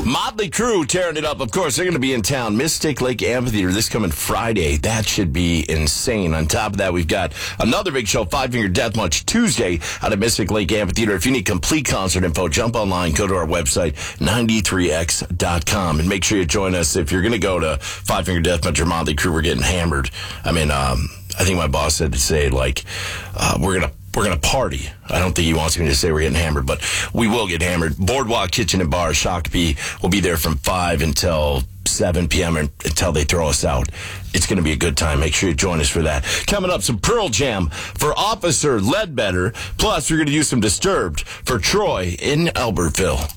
Motley Crue tearing it up. Of course, they're going to be in town. Mystic Lake Amphitheater this coming Friday. That should be insane. On top of that, we've got another big show, Five Finger Death Punch, Tuesday out at Mystic Lake Amphitheater. If you need complete concert info, jump online, go to our website, 93x.com, and make sure you join us. If you're going to go to Five Finger Death Punch or Motley Crue, we're getting hammered. I mean, I think my boss said to say, like, we're going to party. I don't think he wants me to say we're getting hammered, but we will get hammered. Boardwalk Kitchen and Bar, Shocked Bee, will be there from 5 until 7 p.m. until they throw us out. It's going to be a good time. Make sure you join us for that. Coming up, some Pearl Jam for Officer Ledbetter. Plus, we're going to do some Disturbed for Troy in Albertville.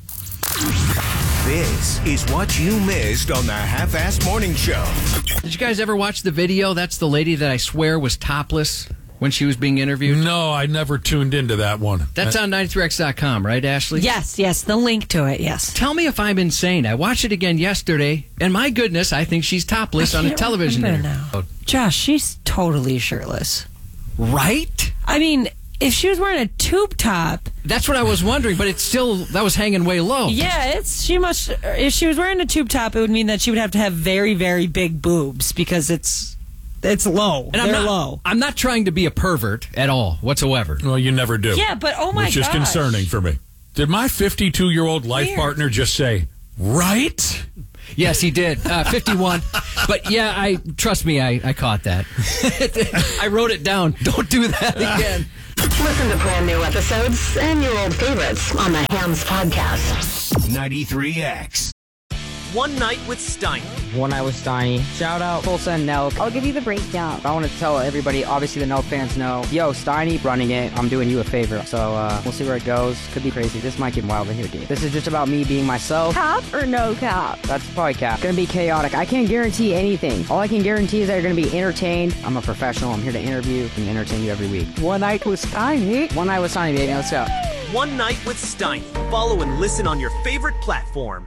This is what you missed on the Half-Ass Morning Show. Did you guys ever watch the video? That's the lady that I swear was topless when she was being interviewed. No, I never tuned into that one. That's on 93x.com, right, Ashley? Yes, the link to it, yes. Tell me if I'm insane. I watched it again yesterday, and my goodness, I think she's topless on a television interview. Now. Josh, she's totally shirtless. Right? I mean, if she was wearing a tube top... That's what I was wondering, but it's still, that was hanging way low. Yeah, if she was wearing a tube top, it would mean that she would have to have very, very big boobs, because it's low. And They're low. I'm not trying to be a pervert at all, whatsoever. Well, you never do. Yeah, but oh my god. Which is concerning for me. Did my 52-year-old life partner just say, right? Yes, he did. 51. But yeah, trust me, I caught that. I wrote it down. Don't do that again. Listen to brand new episodes and your old favorites on the Hams Podcast. 93X. One Night with Steiny. One Night with Steiny. Shout out Tulsa and Nelk. I'll give you the breakdown. I want to tell everybody, obviously the Nelk fans know, yo, Steiny running it, I'm doing you a favor. So we'll see where it goes. Could be crazy. This might get wild in here, dude. This is just about me being myself. Cap or no cap? That's probably cap. It's going to be chaotic. I can't guarantee anything. All I can guarantee is that you're going to be entertained. I'm a professional. I'm here to interview and entertain you every week. One Night with Steiny. One Night with Steiny, baby. Let's go. One Night with Steiny. Follow and listen on your favorite platform.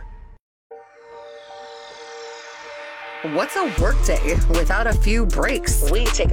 What's a workday without a few breaks? We take